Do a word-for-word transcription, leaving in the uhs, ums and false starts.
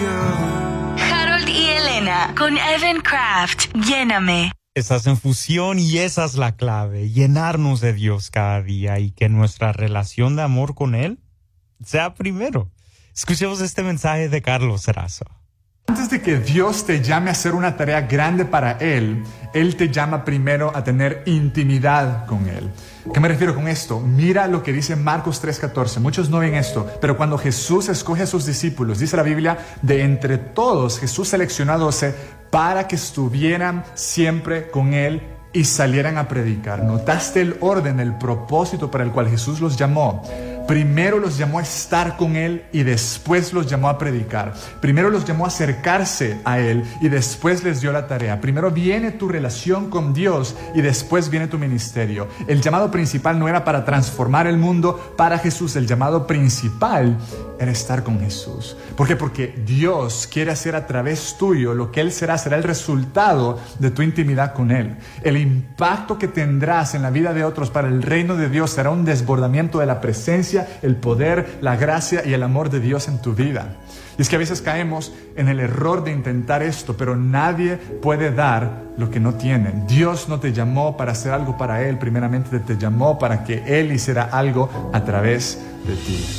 Harold y Elena con Evan Craft. Lléname. Estás en Fusión y esa es la clave, llenarnos de Dios cada día y que nuestra relación de amor con Él sea primero. Escuchemos este mensaje de Carlos Erazo. Antes de que Dios te llame a hacer una tarea grande para Él, Él te llama primero a tener intimidad con Él. ¿Qué me refiero con esto? Mira lo que dice Marcos tres catorce. Muchos no ven esto, pero cuando Jesús escoge a sus discípulos, dice la Biblia, de entre todos Jesús seleccionó a doce para que estuvieran siempre con Él y salieran a predicar. ¿Notaste el orden, el propósito para el cual Jesús los llamó? Primero los llamó a estar con Él y después los llamó a predicar. Primero los llamó a acercarse a Él y después les dio la tarea. Primero viene tu relación con Dios y después viene tu ministerio. El llamado principal no era para transformar el mundo para Jesús. El llamado principal era estar con Jesús. ¿Por qué? Porque Dios quiere hacer a través tuyo lo que Él será, será el resultado de tu intimidad con Él. El impacto que tendrás en la vida de otros para el reino de Dios será un desbordamiento de la presencia, el poder, la gracia y el amor de Dios en tu vida. Y es que a veces caemos en el error de intentar esto, pero nadie puede dar lo que no tiene. Dios no te llamó para hacer algo para Él, primeramente te llamó para que Él hiciera algo a través de ti.